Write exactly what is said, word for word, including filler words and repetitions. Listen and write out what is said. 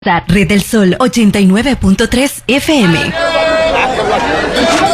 Red del Sol ochenta y nueve punto tres F M.